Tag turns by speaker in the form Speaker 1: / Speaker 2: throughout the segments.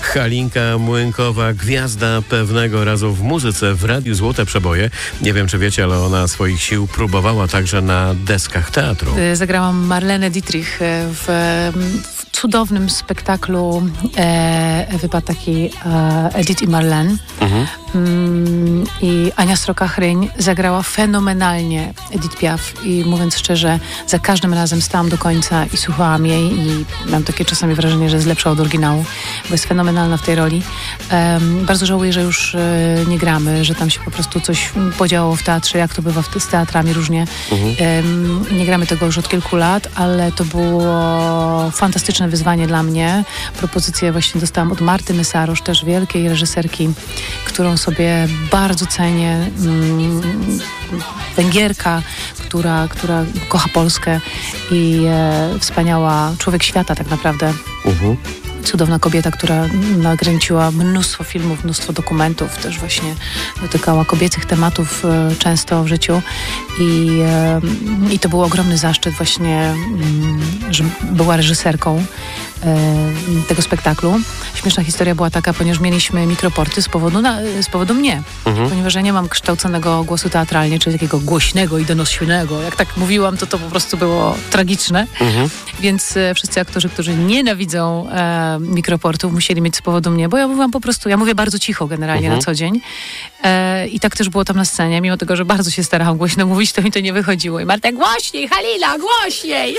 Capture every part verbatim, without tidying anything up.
Speaker 1: Halinka Młynkowa, gwiazda pewnego razu w muzyce w Radiu Złote Przeboje. Nie wiem, czy wiecie, ale ona swoich sił próbowała także na deskach teatru.
Speaker 2: Zagrałam Marlenę Dietrich w, w cudownym spektaklu e, Ewy Pataki, e, Edith i Marlene. Mhm. Mm, I Ania Sroka-Chryń zagrała fenomenalnie Edith Piaf i mówiąc szczerze, za każdym razem stałam do końca i słuchałam jej i mam takie czasami wrażenie, że jest lepsza od oryginału, bo jest fenomenalna w tej roli. Um, bardzo żałuję, że już e, nie gramy, że tam się po prostu coś podziało w teatrze, jak to bywa w te, z teatrami różnie. Mhm. Um, nie gramy tego już od kilku lat, ale to było fantastyczne wyzwanie dla mnie. Propozycję właśnie dostałam od Marty Mesarosz, też wielkiej reżyserki, którą sobie bardzo cenię. Mm, Węgierka, która, która kocha Polskę i e, wspaniała człowiek świata tak naprawdę. Uh-huh. Cudowna kobieta, która nakręciła mnóstwo filmów, mnóstwo dokumentów, też właśnie dotykała kobiecych tematów e, często w życiu i, e, i to był ogromny zaszczyt właśnie, m, że była reżyserką e, tego spektaklu. Śmieszna historia była taka, ponieważ mieliśmy mikroporty z powodu, na, z powodu mnie, mhm. ponieważ ja nie mam kształconego głosu teatralnie, czyli takiego głośnego i donośnego. Jak tak mówiłam, to to po prostu było tragiczne. Mhm. Więc e, wszyscy aktorzy, którzy nienawidzą e, mikroportów, musieli mieć z powodu mnie, bo ja mówiłam po prostu, ja mówię bardzo cicho generalnie mhm. na co dzień. E, I tak też było tam na scenie, mimo tego, że bardzo się starałam głośno mówić, to mi to nie wychodziło. I Marta, głośniej, Halila, głośniej!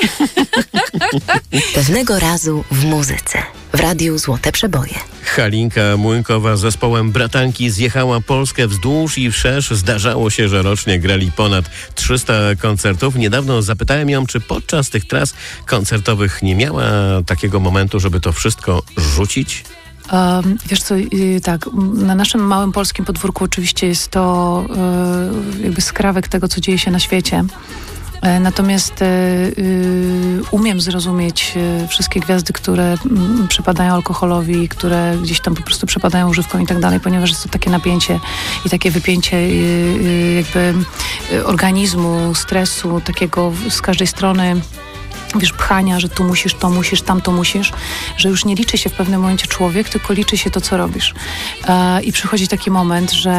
Speaker 3: Pewnego razu w muzyce. W Radiu Złote Przeboje.
Speaker 1: Halinka Młynkowa z zespołem Bratanki zjechała Polskę wzdłuż i wszerz. Zdarzało się, że rocznie grali ponad trzysta koncertów. Niedawno zapytałem ją, czy podczas tych tras koncertowych nie miała takiego momentu, żeby to wszystko rzucić?
Speaker 2: Um, wiesz co, yy, tak, na naszym małym polskim podwórku oczywiście jest to yy, jakby skrawek tego, co dzieje się na świecie. Natomiast y, y, umiem zrozumieć y, wszystkie gwiazdy, które y, przypadają alkoholowi, które gdzieś tam po prostu przypadają używkom i tak dalej, ponieważ jest to takie napięcie i takie wypięcie y, y, jakby y, organizmu, stresu, takiego z każdej strony, wiesz, pchania, że tu musisz, to musisz, tam to musisz, że już nie liczy się w pewnym momencie człowiek, tylko liczy się to, co robisz. E, I przychodzi taki moment, że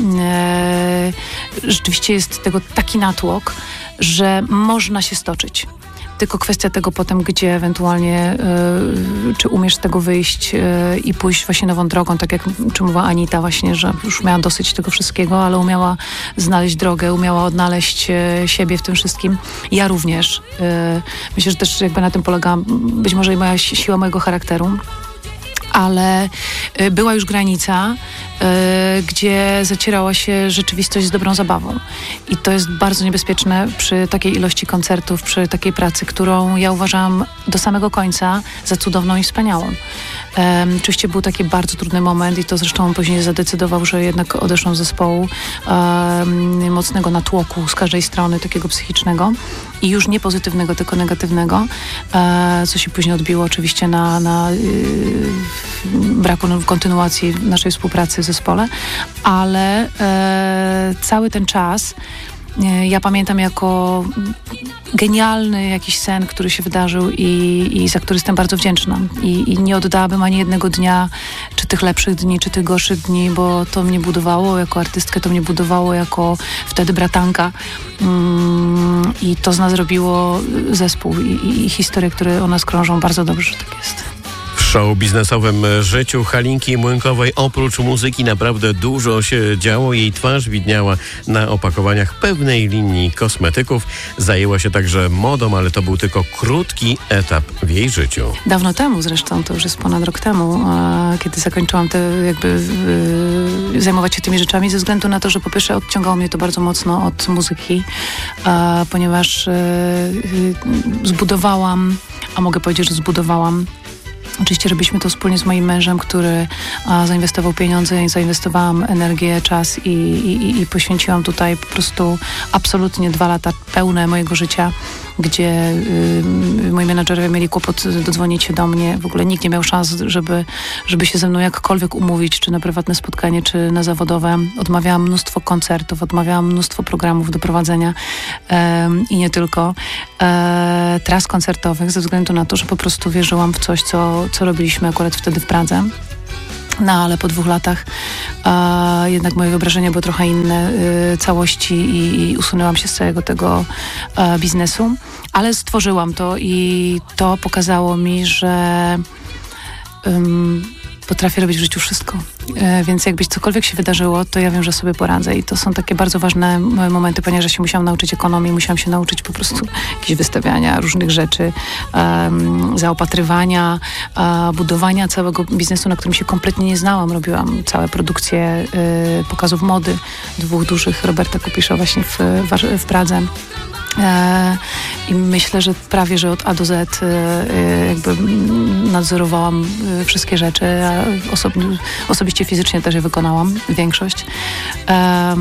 Speaker 2: e, rzeczywiście jest tego taki natłok, że można się stoczyć. Tylko kwestia tego potem, gdzie ewentualnie, y, czy umiesz z tego wyjść y, i pójść właśnie nową drogą, tak jak czy mówiła Anita właśnie, że już miała dosyć tego wszystkiego, ale umiała znaleźć drogę, umiała odnaleźć y, siebie w tym wszystkim. Ja również. Y, myślę, że też jakby na tym polega być może i moja siła mojego charakteru. Ale y, była już granica, y, gdzie zacierała się rzeczywistość z dobrą zabawą. I to jest bardzo niebezpieczne przy takiej ilości koncertów, przy takiej pracy, którą ja uważam do samego końca za cudowną i wspaniałą. Um, oczywiście był taki bardzo trudny moment i to zresztą później zadecydował, że jednak odeszłam z zespołu um, mocnego natłoku z każdej strony, takiego psychicznego i już nie pozytywnego, tylko negatywnego, e, co się później odbiło oczywiście na, na y, braku kontynuacji naszej współpracy w zespole, ale e, cały ten czas e, ja pamiętam jako genialny jakiś sen, który się wydarzył i, i za który jestem bardzo wdzięczna. I, I nie oddałabym ani jednego dnia, czy tych lepszych dni, czy tych gorszych dni, bo to mnie budowało jako artystkę, to mnie budowało jako wtedy bratanka. Mm, I to z nas zrobiło zespół i, i, i historie, które o nas krążą. Bardzo dobrze, że tak jest.
Speaker 1: W show biznesowym życiu Halinki Młynkowej oprócz muzyki naprawdę dużo się działo. Jej twarz widniała na opakowaniach pewnej linii kosmetyków. Zajęła się także modą, ale to był tylko krótki etap w jej życiu.
Speaker 2: Dawno temu zresztą, to już jest ponad rok temu, kiedy zakończyłam te jakby yy, zajmować się tymi rzeczami, ze względu na to, że po pierwsze odciągało mnie to bardzo mocno od muzyki, a, ponieważ yy, zbudowałam, a mogę powiedzieć, że zbudowałam Oczywiście robiliśmy to wspólnie z moim mężem, który a, zainwestował pieniądze i zainwestowałam energię, czas i, i, i poświęciłam tutaj po prostu absolutnie dwa lata pełne mojego życia, gdzie y, moi menadżerowie mieli kłopot dodzwonić się do mnie. W ogóle nikt nie miał szans, żeby, żeby się ze mną jakkolwiek umówić, czy na prywatne spotkanie, czy na zawodowe. Odmawiałam mnóstwo koncertów, odmawiałam mnóstwo programów do prowadzenia e, i nie tylko. E, tras koncertowych, ze względu na to, że po prostu wierzyłam w coś, co, co robiliśmy akurat wtedy w Pradze. No ale po dwóch latach a, jednak moje wyobrażenie było trochę inne y, całości i, i usunęłam się z całego tego a, biznesu. Ale stworzyłam to i to pokazało mi, że ym, potrafię robić w życiu wszystko. E, więc jakby cokolwiek się wydarzyło, to ja wiem, że sobie poradzę. I to są takie bardzo ważne momenty, ponieważ ja się musiałam nauczyć ekonomii, musiałam się nauczyć po prostu jakieś wystawiania różnych rzeczy, um, zaopatrywania, um, budowania całego biznesu, na którym się kompletnie nie znałam. Robiłam całe produkcje y, pokazów mody, dwóch dużych, Roberta Kupisza właśnie w, w, w Pradze. E, I myślę, że prawie, że od A do Z e, jakby nadzorowałam e, wszystkie rzeczy, a osob, osobiście fizycznie też je wykonałam, większość. E,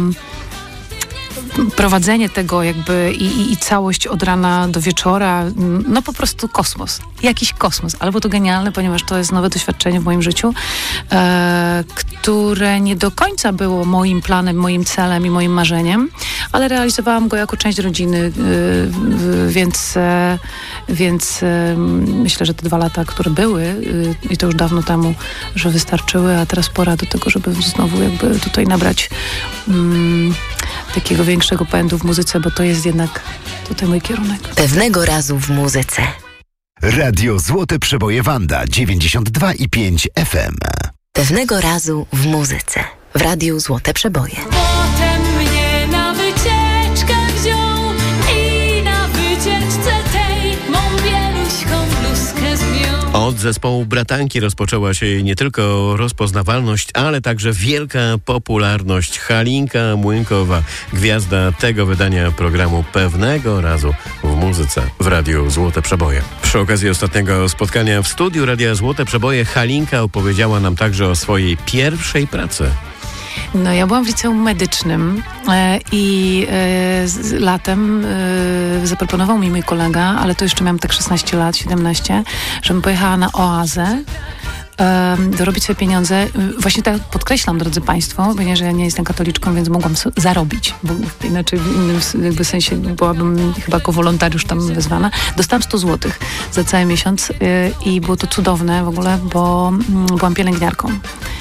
Speaker 2: prowadzenie tego jakby i, i, i całość od rana do wieczora, no po prostu kosmos. Jakiś kosmos. Ale było to genialne, ponieważ to jest nowe doświadczenie w moim życiu, e, które nie do końca było moim planem, moim celem i moim marzeniem, ale realizowałam go jako część rodziny, e, więc, e, więc e, myślę, że te dwa lata, które były e, i to już dawno temu, że wystarczyły, a teraz pora do tego, żeby znowu jakby tutaj nabrać mm, takiego większego pędu w muzyce, bo to jest jednak tutaj mój kierunek.
Speaker 3: Pewnego razu w muzyce.
Speaker 4: Radio Złote Przeboje Wanda dziewięćdziesiąt dwa i pięć F M.
Speaker 3: Pewnego razu w muzyce. W Radiu Złote Przeboje.
Speaker 5: Potem mnie na wycieczkę wziął i na wycieczce tej mą bieluśką bluzkę zmiął.
Speaker 1: Od zespołu Bratanki rozpoczęła się nie tylko rozpoznawalność, ale także wielka popularność. Halinka Młynkowa, gwiazda tego wydania programu Pewnego razu w muzyce w Radiu Złote Przeboje. Przy okazji ostatniego spotkania w studiu Radia Złote Przeboje Halinka opowiedziała nam także o swojej pierwszej pracy.
Speaker 2: No ja byłam w liceum medycznym e, i e, z, latem e, zaproponował mi mój kolega, ale to jeszcze miałam tak szesnaście lat, siedemnaście, żebym pojechała na oazę, e, dorobić sobie pieniądze. Właśnie tak podkreślam, drodzy Państwo, ponieważ ja nie jestem katoliczką, więc mogłam so, zarobić, bo inaczej w innym jakby sensie byłabym chyba jako wolontariusz tam wezwana. Dostałam sto złotych za cały miesiąc e, i było to cudowne w ogóle, bo mm, byłam pielęgniarką.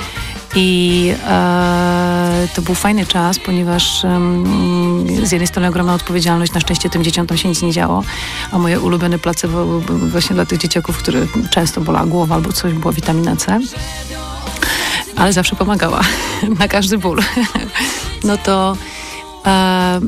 Speaker 2: I e, to był fajny czas, ponieważ um, z jednej strony ogromna odpowiedzialność, na szczęście tym dzieciom tam się nic nie działo, a moje ulubione placebo były właśnie dla tych dzieciaków, które często bolała głowa albo coś, była witamina C, ale zawsze pomagała na każdy ból. No to e,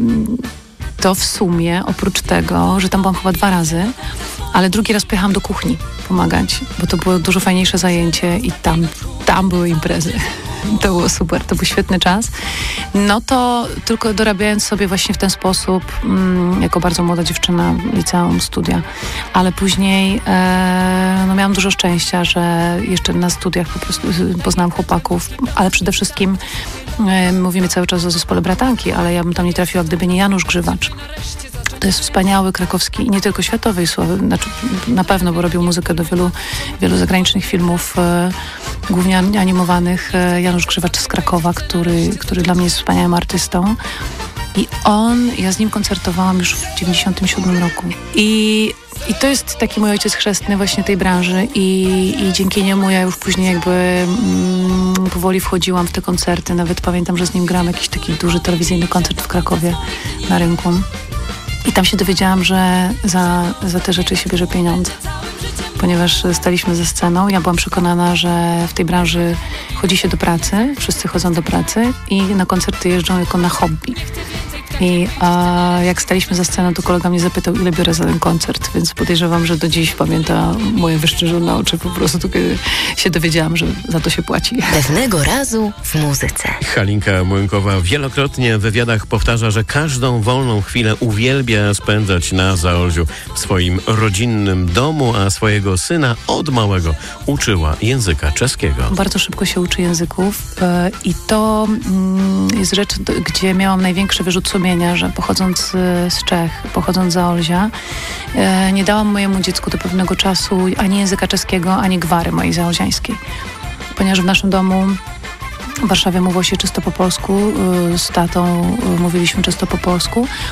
Speaker 2: to w sumie oprócz tego, że tam byłam chyba dwa razy, ale drugi raz pojechałam do kuchni pomagać, bo to było dużo fajniejsze zajęcie i tam, tam były imprezy. To było super, to był świetny czas. No to tylko dorabiając sobie właśnie w ten sposób, mm, jako bardzo młoda dziewczyna, liceum, studia, ale później e, no miałam dużo szczęścia, że jeszcze na studiach po prostu poznałam chłopaków, ale przede wszystkim e, mówimy cały czas o zespole Bratanki, ale ja bym tam nie trafiła, gdyby nie Janusz Grzywacz. To jest wspaniały krakowski i nie tylko światowej sławy, znaczy na pewno, bo robił muzykę do wielu, wielu zagranicznych filmów, e, głównie animowanych. E, Janusz Grzywacz z Krakowa, który, który dla mnie jest wspaniałym artystą. I on, ja z nim koncertowałam już w dziewięćdziesiątym siódmym roku. I, i to jest taki mój ojciec chrzestny właśnie tej branży i, i dzięki niemu ja już później jakby mm, powoli wchodziłam w te koncerty. Nawet pamiętam, że z nim grałam jakiś taki duży telewizyjny koncert w Krakowie na rynku. I tam się dowiedziałam, że za, za te rzeczy się bierze pieniądze. Ponieważ staliśmy ze sceną, ja byłam przekonana, że w tej branży chodzi się do pracy, wszyscy chodzą do pracy i na koncerty jeżdżą jako na hobby. I a, jak staliśmy za sceną, to kolega mnie zapytał, ile biorę za ten koncert, więc podejrzewam, że do dziś pamięta moje wyszczerzone oczy po prostu, kiedy się dowiedziałam, że za to się płaci.
Speaker 3: Pewnego razu w muzyce.
Speaker 1: Halinka Młynkowa wielokrotnie w wywiadach powtarza, że każdą wolną chwilę uwielbia spędzać na Zaolziu w swoim rodzinnym domu, a swojego syna od małego uczyła języka czeskiego.
Speaker 2: Bardzo szybko się uczy języków e, i to mm, jest rzecz, do, gdzie miałam największy wyrzut sumienia, że pochodząc z, z Czech, pochodząc z Zaolzia, e, nie dałam mojemu dziecku do pewnego czasu ani języka czeskiego, ani gwary mojej zaolziańskiej. Ponieważ w naszym domu w Warszawie mówiło się czysto po polsku, y, z tatą y, mówiliśmy czysto po polsku.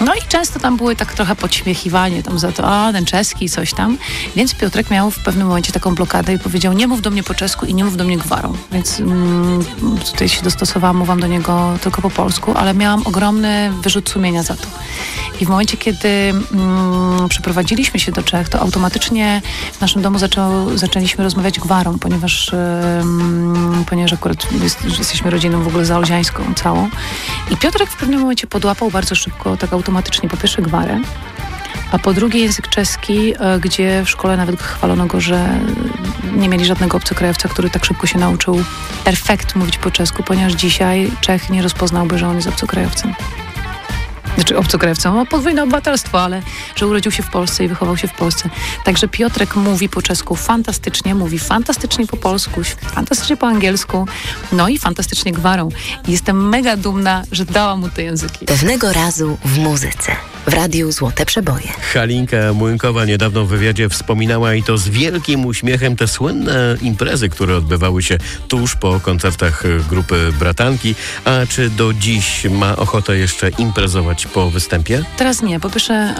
Speaker 2: No i często tam były tak trochę podśmiechiwanie tam za to, a ten czeski, coś tam. Więc Piotrek miał w pewnym momencie taką blokadę i powiedział, nie mów do mnie po czesku i nie mów do mnie gwarą. Więc mm, tutaj się dostosowałam, mówiłam do niego tylko po polsku, ale miałam ogromny wyrzut sumienia za to. I w momencie, kiedy mm, przeprowadziliśmy się do Czech, to automatycznie w naszym domu zaczęło, zaczęliśmy rozmawiać gwarą, ponieważ, ym, ponieważ akurat jest, jesteśmy rodziną w ogóle zaolziańską całą. I Piotrek w pewnym momencie podłapał bardzo szybko, tak automatycznie, po pierwsze gwarę, a po drugie język czeski, gdzie w szkole nawet chwalono go, że nie mieli żadnego obcokrajowca, który tak szybko się nauczył perfekt mówić po czesku, ponieważ dzisiaj Czech nie rozpoznałby, że on jest obcokrajowcem. Znaczy obcokrajowcą, ma podwójne obywatelstwo, ale że urodził się w Polsce i wychował się w Polsce. Także Piotrek mówi po czesku fantastycznie, mówi fantastycznie po polsku, fantastycznie po angielsku, no i fantastycznie gwarą. I jestem mega dumna, że dałam mu te języki.
Speaker 3: Pewnego razu w muzyce. W Radiu Złote Przeboje.
Speaker 1: Halinka Młynkowa niedawno w wywiadzie wspominała i to z wielkim uśmiechem te słynne imprezy, które odbywały się tuż po koncertach grupy Bratanki. A czy do dziś ma ochotę jeszcze imprezować po występie?
Speaker 2: Teraz nie. Po pierwsze,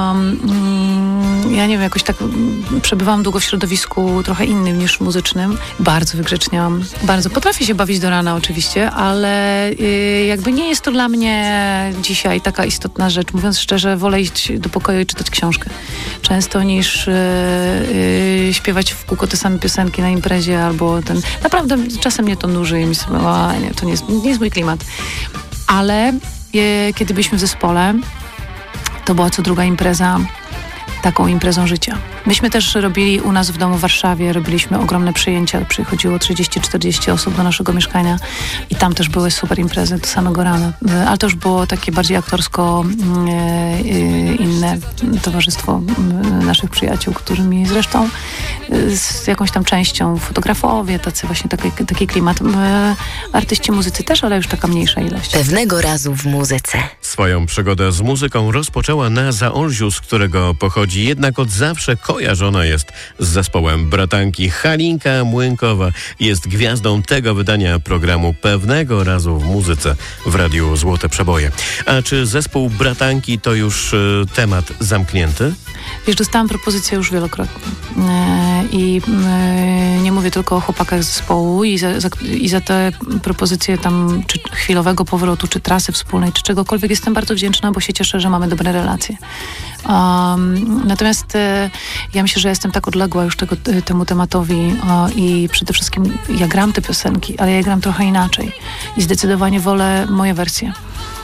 Speaker 2: um, ja nie wiem, jakoś tak um, przebywałam długo w środowisku trochę innym niż muzycznym. Bardzo wygrzeczniałam. Bardzo. Potrafię się bawić do rana oczywiście, ale y, jakby nie jest to dla mnie dzisiaj taka istotna rzecz. Mówiąc szczerze, wolę iść do pokoju i czytać książkę. Często niż y, y, śpiewać w kółko te same piosenki na imprezie albo ten... Naprawdę czasem mnie to nuży i myślę, o, nie, to nie jest, nie jest mój klimat. Ale y, kiedy byliśmy w zespole, to była co druga impreza taką imprezą życia. Myśmy też robili u nas w domu w Warszawie, robiliśmy ogromne przyjęcia, przychodziło trzydzieści czterdzieści osób do naszego mieszkania i tam też były super imprezy do samego rana. Ale to już było takie bardziej aktorsko e, inne towarzystwo naszych przyjaciół, którymi zresztą z jakąś tam częścią fotografowie, tacy właśnie taki, taki klimat. Artyści, muzycy też, ale już taka mniejsza ilość.
Speaker 3: Pewnego razu w muzyce.
Speaker 1: Swoją przygodę z muzyką rozpoczęła na Zaolziu, z którego pochodzi, jednak od zawsze kojarzona jest z zespołem Bratanki. Halinka Młynkowa jest gwiazdą tego wydania programu Pewnego razu w muzyce w Radiu Złote Przeboje. A czy zespół Bratanki to już y, temat zamknięty?
Speaker 2: Wiesz, dostałam propozycję już wielokrotnie e, i e, nie mówię tylko o chłopakach z zespołu i za, za, i za te propozycje tam czy chwilowego powrotu, czy trasy wspólnej, czy czegokolwiek jestem bardzo wdzięczna, bo się cieszę, że mamy dobre relacje. Um, natomiast e, ja myślę, że jestem tak odległa już tego, temu tematowi o, i przede wszystkim ja gram te piosenki, ale ja gram trochę inaczej i zdecydowanie wolę moje wersje.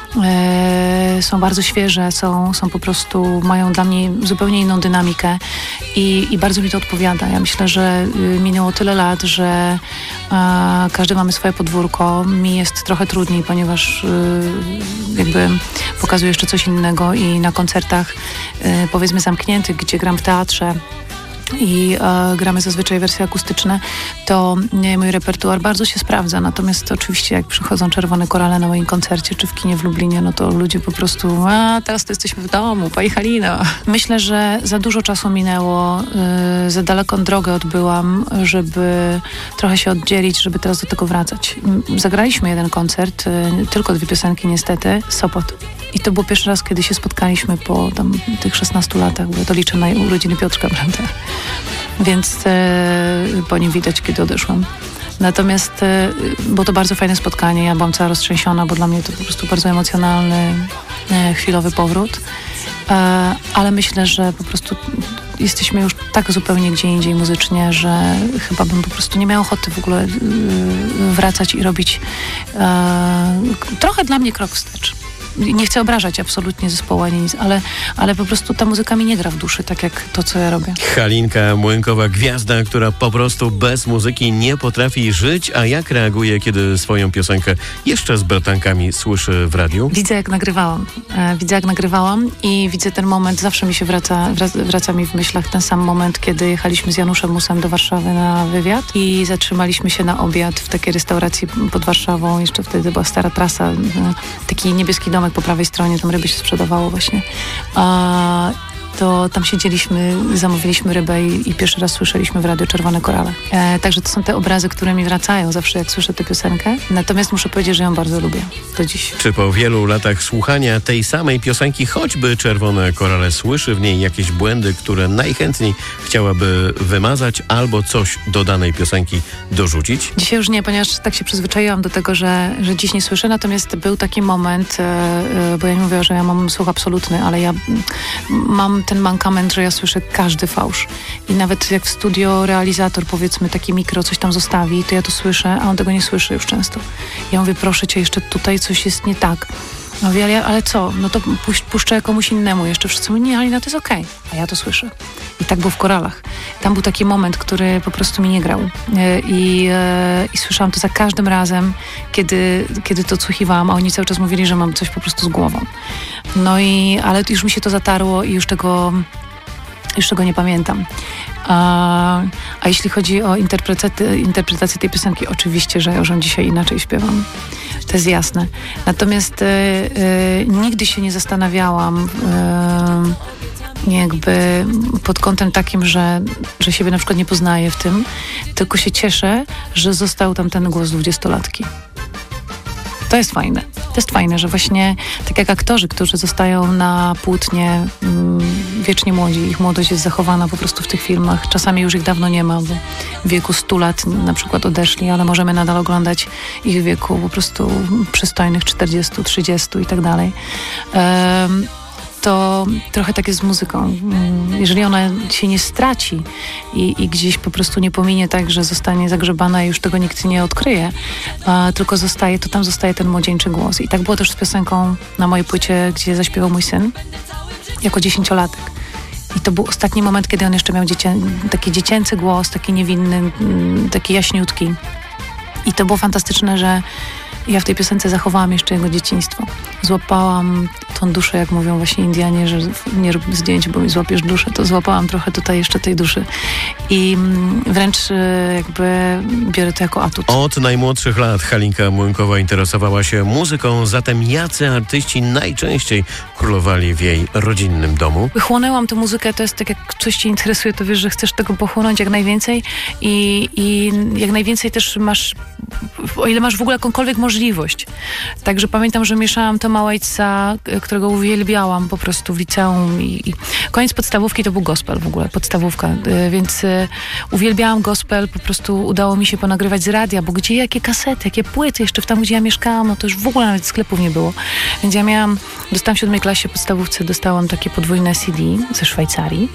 Speaker 2: E, są bardzo świeże, są, są po prostu, mają dla mnie zupełnie inną dynamikę i, i bardzo mi to odpowiada. Ja myślę, że y, minęło tyle lat, że e, każdy mamy swoje podwórko. Mi jest trochę trudniej, ponieważ y, jakby pokazuję jeszcze coś innego i na koncertach y, powiedzmy zamkniętych, gdzie gram w teatrze i e, gramy zazwyczaj wersje akustyczne, to nie, mój repertuar bardzo się sprawdza. Natomiast oczywiście jak przychodzą Czerwone Korale na moim koncercie, czy w kinie w Lublinie, no to ludzie po prostu, a teraz to jesteśmy w domu, pani Halina. Myślę, że za dużo czasu minęło, y, za daleką drogę odbyłam, żeby trochę się oddzielić, żeby teraz do tego wracać. Zagraliśmy jeden koncert, y, tylko dwie piosenki niestety, Sopot. I to był pierwszy raz, kiedy się spotkaliśmy po tam, tych szesnastu latach, bo to liczę na urodziny Piotrka, prawda? Więc e, po nim widać, kiedy odeszłam. Natomiast e, było to bardzo fajne spotkanie. Ja byłam cała roztrzęsiona, bo dla mnie to po prostu bardzo emocjonalny, e, chwilowy powrót. E, ale myślę, że po prostu jesteśmy już tak zupełnie gdzie indziej muzycznie, że chyba bym po prostu nie miała ochoty w ogóle e, wracać i robić e, trochę dla mnie krok wstecz. Nie chcę obrażać absolutnie zespołu ani nic, ale, ale po prostu ta muzyka mi nie gra w duszy, tak jak to, co ja robię.
Speaker 1: Halinka Młynkowa, gwiazda, która po prostu bez muzyki nie potrafi żyć, a jak reaguje, kiedy swoją piosenkę jeszcze z Bratankami słyszy w radiu?
Speaker 2: Widzę, jak nagrywałam. E, widzę, jak nagrywałam i widzę ten moment, zawsze mi się wraca, wraca, wraca mi w myślach ten sam moment, kiedy jechaliśmy z Januszem Musem do Warszawy na wywiad i zatrzymaliśmy się na obiad w takiej restauracji pod Warszawą. Jeszcze wtedy była stara trasa, e, taki niebieski domek po prawej stronie, tam ryby się sprzedawało właśnie. A, to tam siedzieliśmy, zamówiliśmy rybę i, i pierwszy raz słyszeliśmy w radiu Czerwone Korale. E, także to są te obrazy, które mi wracają zawsze, jak słyszę tę piosenkę. Natomiast muszę powiedzieć, że ją bardzo lubię do dziś.
Speaker 1: Czy po wielu latach słuchania tej samej piosenki, choćby Czerwone Korale, słyszy w niej jakieś błędy, które najchętniej chciałaby wymazać albo coś do danej piosenki dorzucić?
Speaker 2: Dzisiaj już nie, ponieważ tak się przyzwyczaiłam do tego, że, że dziś nie słyszę. Natomiast był taki moment, e, e, bo ja nie mówię, że ja mam słuch absolutny, ale ja mam ten mankament, że ja słyszę każdy fałsz. I nawet jak w studio realizator, powiedzmy, taki mikro coś tam zostawi, to ja to słyszę, a on tego nie słyszy już często. Ja mówię, proszę cię, jeszcze tutaj coś jest nie tak. No mówię, ale, ale co? No to puś, puszczę komuś innemu. Jeszcze wszyscy mówią, nie, Halina, to jest okej. Okay. A ja to słyszę. I tak było w Koralach. Tam był taki moment, który po prostu mi nie grał. I, i słyszałam to za każdym razem, kiedy, kiedy to odsłuchiwałam, a oni cały czas mówili, że mam coś po prostu z głową. No i, ale już mi się to zatarło i już tego, już tego nie pamiętam. A, a jeśli chodzi o interpretację, interpretację tej piosenki, oczywiście, że ja już ją dzisiaj inaczej śpiewam. To jest jasne. Natomiast y, y, nigdy się nie zastanawiałam y, jakby pod kątem takim, że, że siebie na przykład nie poznaję w tym, tylko się cieszę, że został tam ten głos dwudziestolatki. To jest fajne. To jest fajne, że właśnie tak jak aktorzy, którzy zostają na płótnie mm, wiecznie młodzi, ich młodość jest zachowana po prostu w tych filmach. Czasami już ich dawno nie ma, bo w wieku stu lat na przykład odeszli, ale możemy nadal oglądać ich w wieku po prostu przystojnych czterdziestu, trzydziestu i tak dalej. Um, to trochę tak jest z muzyką. Jeżeli ona się nie straci i, i gdzieś po prostu nie pominie tak, że zostanie zagrzebana i już tego nikt nie odkryje, a tylko zostaje, to tam zostaje ten młodzieńczy głos. I tak było też z piosenką na mojej płycie, gdzie zaśpiewał mój syn jako dziesięciolatek. I to był ostatni moment, kiedy on jeszcze miał dziecię, taki dziecięcy głos, taki niewinny, taki jaśniutki. I to było fantastyczne, że ja w tej piosence zachowałam jeszcze jego dzieciństwo. Złapałam tą duszę, jak mówią właśnie Indianie, że nie rób zdjęć, bo mi złapiesz duszę, to złapałam trochę tutaj jeszcze tej duszy. I wręcz jakby biorę to jako atut.
Speaker 1: Od najmłodszych lat Halinka Młynkowa interesowała się muzyką, zatem jacy artyści najczęściej królowali w jej rodzinnym domu?
Speaker 2: Chłonęłam tę muzykę, to jest tak, jak coś cię interesuje, to wiesz, że chcesz tego pochłonąć jak najwięcej i, i jak najwięcej też masz, o ile masz w ogóle jakąkolwiek możliwość. Także pamiętam, że mieszałam Toma Waitsa, którego uwielbiałam po prostu w liceum i, i koniec podstawówki to był gospel w ogóle, podstawówka, więc y, uwielbiałam gospel, po prostu udało mi się ponagrywać z radia, bo gdzie jakie kasety, jakie płyty, jeszcze tam, gdzie ja mieszkałam, no to już w ogóle nawet sklepów nie było. Więc ja miałam, dostałam w siódmej klasie podstawówce, dostałam takie podwójne C D ze Szwajcarii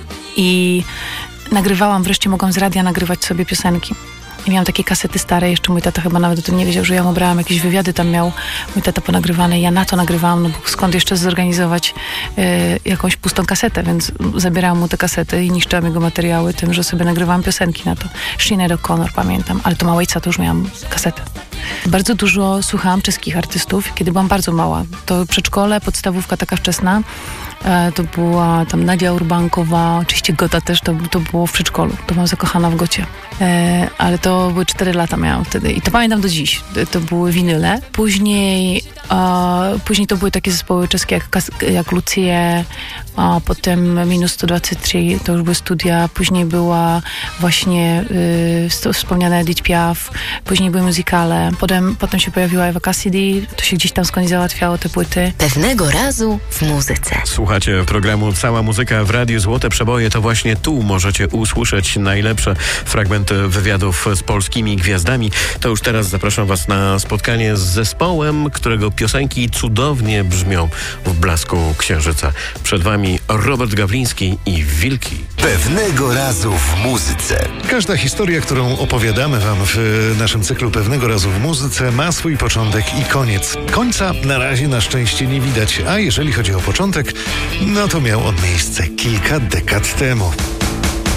Speaker 2: i nagrywałam, wreszcie mogłam z radia nagrywać sobie piosenki. I miałam takie kasety stare, jeszcze mój tata chyba nawet o tym nie wiedział, że ja mu brałam jakieś wywiady, tam miał mój tata ponagrywane i ja na to nagrywałam, no bo skąd jeszcze zorganizować y, jakąś pustą kasetę, więc zabierałam mu te kasety i niszczyłam jego materiały tym, że sobie nagrywałam piosenki na to. Sinead O'Connor pamiętam, ale to Małejca to już miałam kasetę. Bardzo dużo słuchałam czeskich artystów, kiedy byłam bardzo mała. To przedszkole, podstawówka taka wczesna, e, to była tam Nadia Urbankowa, oczywiście Gota też, to, to było w przedszkolu. To byłam zakochana w Gocie. E, ale to były cztery lata miałam wtedy i to pamiętam do dziś. To były winyle. Później, e, później to były takie zespoły czeskie jak, jak Lucie, a potem Minus sto dwadzieścia trzy, to już były studia. Później była właśnie y, wspomniana Edith Piaf, później były muzykale. Potem, potem się pojawiła Eva Cassidy, to się gdzieś tam skądś załatwiało te płyty.
Speaker 3: Pewnego razu w muzyce.
Speaker 1: Słuchacie programu Cała Muzyka w Radiu Złote Przeboje. To właśnie tu możecie usłyszeć najlepsze fragmenty wywiadów z polskimi gwiazdami. To już teraz zapraszam was na spotkanie z zespołem, którego piosenki cudownie brzmią w blasku księżyca. Przed wami Robert Gawliński i Wilki.
Speaker 4: Pewnego razu w muzyce.
Speaker 6: Każda historia, którą opowiadamy wam w naszym cyklu Pewnego razu w muzyce, ma swój początek i koniec. Końca na razie na szczęście nie widać, a jeżeli chodzi o początek, no to miał on miejsce kilka dekad temu.